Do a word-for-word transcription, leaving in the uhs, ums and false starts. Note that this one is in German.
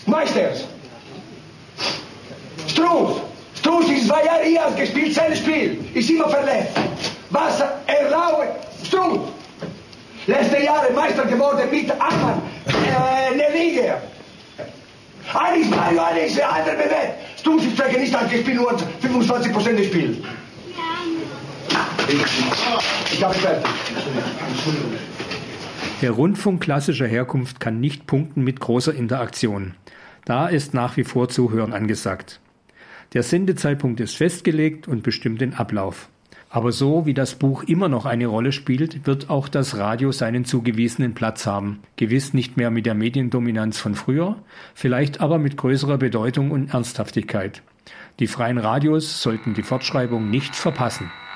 Meisters. Struß. Struß ist zwei Jahre hier gespielt, sein Spiel. Ist immer verletzt. Was erlaubt Struß? Letzte Jahre Meister geworden mit Ammann, äh, Neliger. Eines Mario, eines der andere bewegt. Struß ist vielleicht nicht als gespielt, nur fünfundzwanzig Prozent des Spiels. Ich habe fertig. Der Rundfunk klassischer Herkunft kann nicht punkten mit großer Interaktion. Da ist nach wie vor Zuhören angesagt. Der Sendezeitpunkt ist festgelegt und bestimmt den Ablauf. Aber so wie das Buch immer noch eine Rolle spielt, wird auch das Radio seinen zugewiesenen Platz haben. Gewiss nicht mehr mit der Mediendominanz von früher, vielleicht aber mit größerer Bedeutung und Ernsthaftigkeit. Die freien Radios sollten die Fortschreibung nicht verpassen.